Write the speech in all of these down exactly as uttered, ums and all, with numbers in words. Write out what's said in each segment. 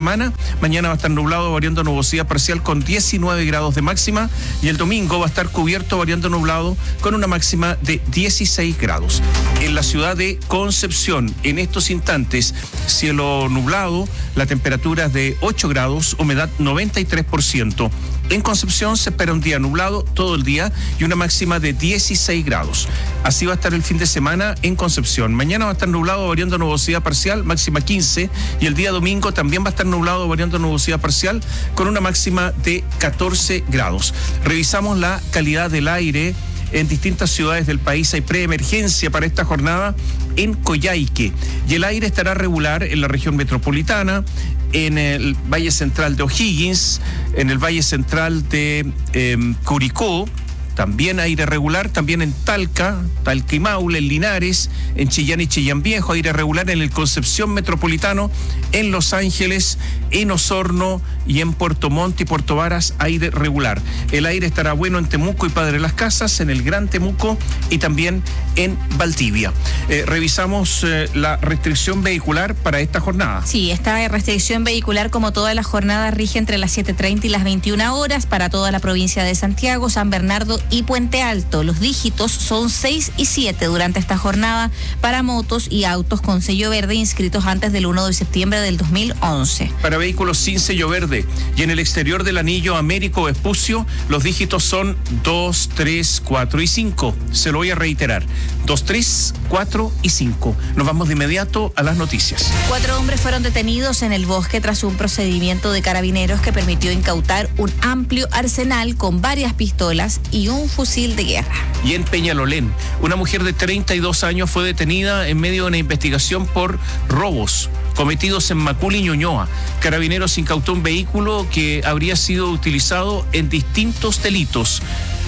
semana. Mañana va a estar nublado, variando nubosidad parcial con diecinueve grados de máxima. Y el domingo va a estar cubierto, variando nublado con una máxima de dieciséis grados. En la ciudad de Concepción, en estos instantes, cielo nublado, la temperatura es de ocho grados, humedad noventa y tres por ciento. En Concepción se espera un día nublado todo el día y una máxima de dieciséis grados. Así va a estar el fin de semana en Concepción. Mañana va a estar nublado, variando nubosidad parcial, máxima quince. Y el día domingo también va a estar nublado, variando nubosidad parcial, con una máxima de catorce grados. Revisamos la calidad del aire. En distintas ciudades del país hay preemergencia para esta jornada en Coyhaique. Y el aire estará regular en la región metropolitana, en el Valle Central de O'Higgins, en el Valle Central de eh, Curicó. También aire regular, también en Talca, Talca y Maule, en Linares, en Chillán y Chillán Viejo, aire regular en el Concepción Metropolitano, en Los Ángeles, en Osorno y en Puerto Montt y Puerto Varas, aire regular. El aire estará bueno en Temuco y Padre Las Casas, en el Gran Temuco y también en Valdivia. Eh, revisamos eh, la restricción vehicular para esta jornada. Sí, esta restricción vehicular, como toda la jornada, rige entre las siete treinta y las veintiuna horas para toda la provincia de Santiago, San Bernardo y Puente Alto. Los dígitos son seis y siete durante esta jornada para motos y autos con sello verde inscritos antes del primero de septiembre del dos mil once. Para vehículos sin sello verde y en el exterior del anillo Américo Vespucio, los dígitos son dos, tres, cuatro y cinco. Se lo voy a reiterar: dos, tres, cuatro y cinco. Nos vamos de inmediato a las noticias. Cuatro hombres fueron detenidos en el bosque tras un procedimiento de carabineros que permitió incautar un amplio arsenal con varias pistolas y un fusil de guerra. Y en Peñalolén, una mujer de treinta y dos años fue detenida en medio de una investigación por robos cometidos en Macul y Ñuñoa. Carabineros incautó un vehículo que habría sido utilizado en distintos delitos.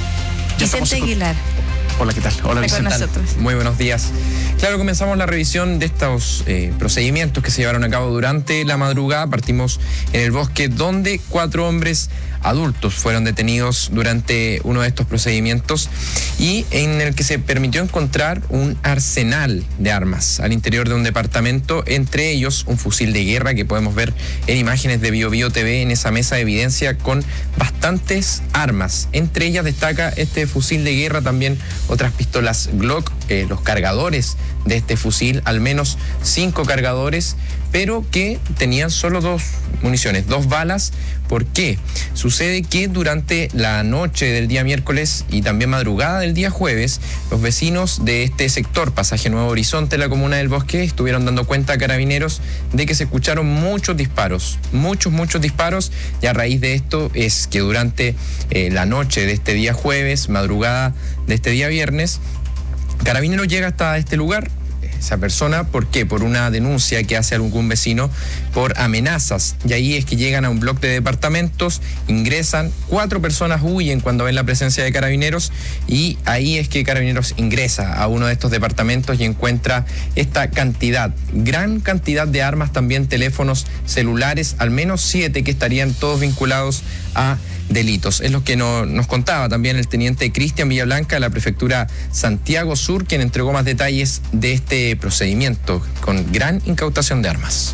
Ya Vicente Aguilar. Hola, ¿qué tal? Hola, Vicente. Muy buenos días. Claro, comenzamos la revisión de estos eh, procedimientos que se llevaron a cabo durante la madrugada. Partimos en el bosque, donde cuatro hombres adultos fueron detenidos durante uno de estos procedimientos y en el que se permitió encontrar un arsenal de armas al interior de un departamento, entre ellos un fusil de guerra que podemos ver en imágenes de Bio Bio T V en esa mesa de evidencia con bastantes armas. Entre ellas destaca este fusil de guerra, también otras pistolas Glock, eh, los cargadores de este fusil, al menos cinco cargadores, pero que tenían solo dos municiones, dos balas. ¿Por qué? Sucede que durante la noche del día miércoles y también madrugada del día jueves, los vecinos de este sector, Pasaje Nuevo Horizonte, la comuna del Bosque, estuvieron dando cuenta a carabineros de que se escucharon muchos disparos, muchos, muchos disparos, y a raíz de esto es que durante eh, la noche de este día jueves, madrugada de este día viernes, Carabineros llega hasta este lugar. Esa persona, ¿por qué? Por una denuncia que hace algún vecino por amenazas. Y ahí es que llegan a un bloque de departamentos, ingresan, cuatro personas huyen cuando ven la presencia de Carabineros, y ahí es que Carabineros ingresa a uno de estos departamentos y encuentra esta cantidad, gran cantidad de armas, también teléfonos celulares, al menos siete que estarían todos vinculados a delitos. Es lo que no, nos contaba también el teniente Cristian Villablanca de la prefectura Santiago Sur, quien entregó más detalles de este procedimiento con gran incautación de armas.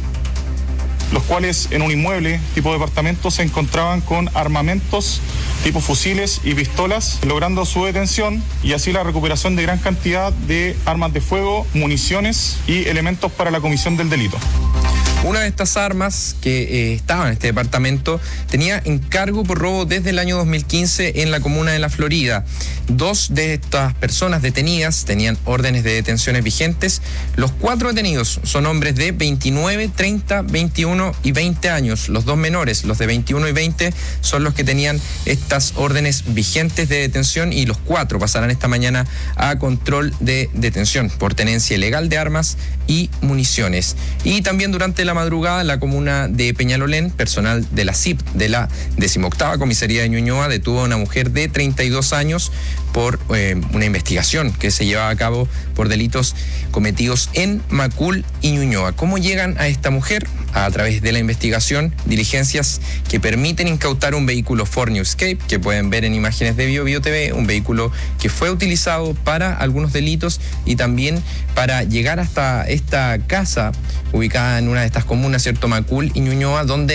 Los cuales en un inmueble tipo departamento se encontraban con armamentos tipo fusiles y pistolas, logrando su detención y así la recuperación de gran cantidad de armas de fuego, municiones y elementos para la comisión del delito. Una de estas armas que eh, estaba en este departamento tenía encargo por robo desde el año dos mil quince en la comuna de La Florida. Dos de estas personas detenidas tenían órdenes de detenciones vigentes. Los cuatro detenidos son hombres de veintinueve, treinta, veintiuno y veinte años. Los dos menores, los de veintiuno y veinte, son los que tenían estas órdenes vigentes de detención, y los cuatro pasarán esta mañana a control de detención por tenencia ilegal de armas y municiones. Y también durante la madrugada, en la comuna de Peñalolén, personal de la C I P de la decimoctava Comisaría de Ñuñoa detuvo a una mujer de treinta y dos años por eh, una investigación que se llevaba a cabo por delitos cometidos en Macul y Ñuñoa. ¿Cómo llegan a esta mujer? A través de la investigación, diligencias que permiten incautar un vehículo Ford Newscape, que pueden ver en imágenes de Bio Bio T V, un vehículo que fue utilizado para algunos delitos y también para llegar hasta esta casa ubicada en una de estas comunas, ¿cierto? Macul y Ñuñoa, donde